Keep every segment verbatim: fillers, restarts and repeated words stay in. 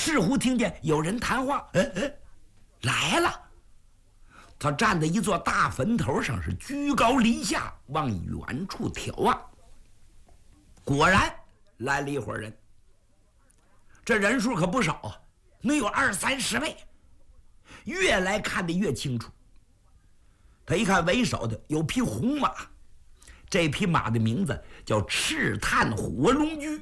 似乎听见有人谈话，哎哎，来了。他站在一座大坟头上，是居高临下往远处眺望。果然来了一伙人，这人数可不少啊，能有二三十位。越来看得越清楚。他一看为首的有匹红马，这匹马的名字叫赤炭火龙驹，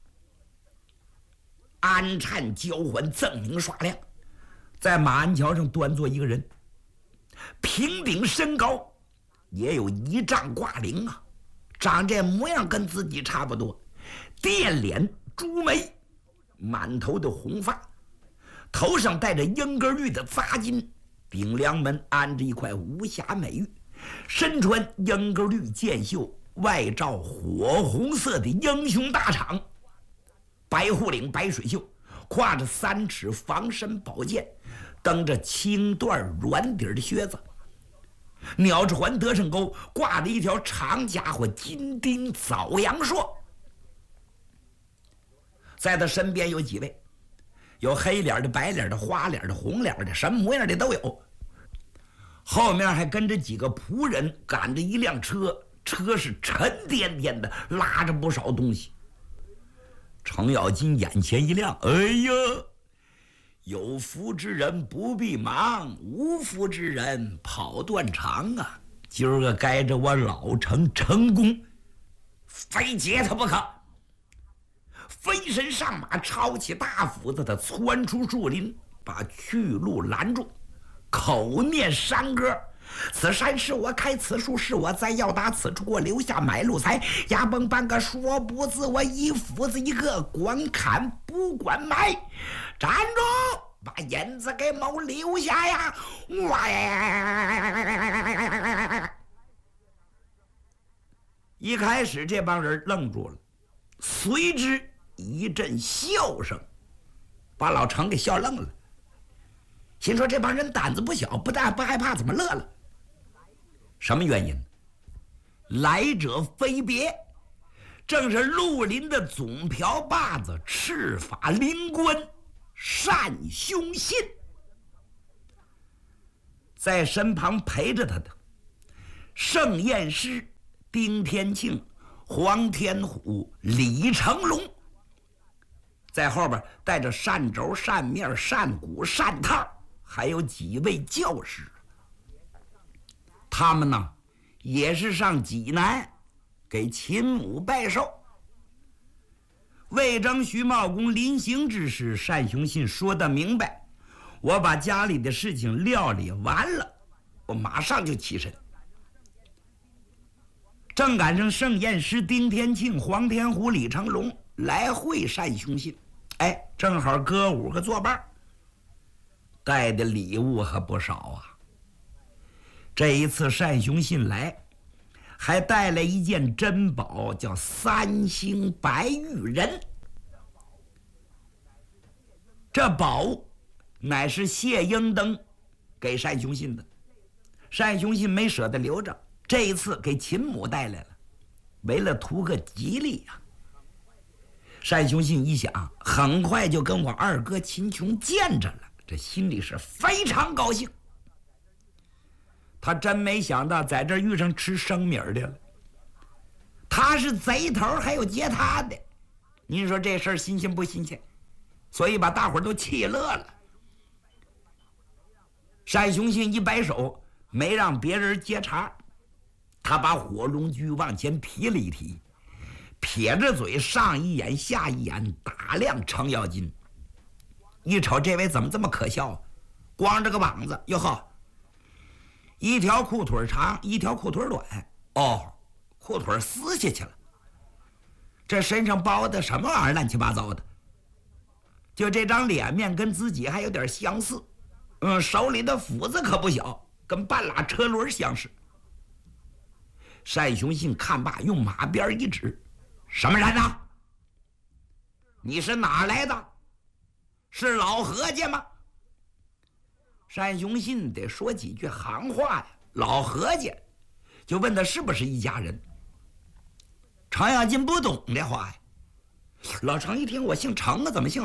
鞍颤交环，锃明刷亮。在马鞍桥上端坐一个人，平顶身高也有一丈挂零啊，长这模样跟自己差不多，电脸朱眉，满头的红发，头上戴着英格绿的扎巾，顶梁门安着一块无瑕美玉，身穿英格绿箭袖，外罩火红色的英雄大氅，白护领白水袖，挎着三尺防身宝剑，蹬着青缎软底的靴子，鸟着环得胜钩，挂着一条长家伙金钉枣阳硕。在他身边有几位，有黑脸的、白脸的、花脸的、红脸的，什么模样的都有。后面还跟着几个仆人，赶着一辆车，车是沉甸甸的，拉着不少东西。程咬金眼前一亮，哎呀，有福之人不必忙，无福之人跑断肠啊！今儿个该着我老程成功，非劫他不可。飞身上马，抄起大斧子，他窜出树林，把去路拦住，口念山歌：此山是我开，此树是我栽，要打此处我留下买路财。牙崩半个说不字，我一斧子一个，管砍不管埋。站住！把银子给某留下呀！哇呀！一开始这帮人愣住了，随之一阵笑声，把老程给笑愣了。心说这帮人胆子不小，不但不害怕，怎么乐了？什么原因？来者非别，正是绿林的总瓢把子赤发灵官单雄信。在身旁陪着他的盛验师丁天庆、黄天虎、李成龙，在后边带着扇轴、扇面、扇鼓、扇套，还有几位教师。他们呢也是上济南给秦母拜寿。魏征、徐茂公临行之时，单雄信说得明白，我把家里的事情料理完了，我马上就起身。正赶上盛验师丁天庆、黄天虎、李成龙来会单雄信，哎，正好哥五个作伴，带的礼物可不少啊。这一次单雄信来，还带来一件珍宝，叫三星白玉人。这宝乃是谢英登给单雄信的，单雄信没舍得留着，这一次给秦母带来了，为了图个吉利呀、啊。单雄信一想，很快就跟我二哥秦琼见着了，这心里是非常高兴。他真没想到在这儿遇上吃生米的了。他是贼头，还有劫他的，您说这事儿新鲜不新鲜？所以把大伙儿都气乐了。单雄信一摆手，没让别人接茬，他把火龙驹往前提了一提，撇着嘴，上一眼下一眼打量程咬金。一瞅这位怎么这么可笑，光着个膀子，哟呵，一条裤腿长，一条裤腿短，哦，裤腿撕下去了。这身上包的什么玩意儿，乱七八糟的。就这张脸面跟自己还有点相似，嗯，手里的斧子可不小，跟半拉车轮相似。单雄信看罢，用马鞭一指：“什么人呐？你是哪来的？是老何家吗？”单雄信得说几句行话呀，老何家，就问他是不是一家人。程咬金不懂这话呀。老程一听，我姓程啊，怎么姓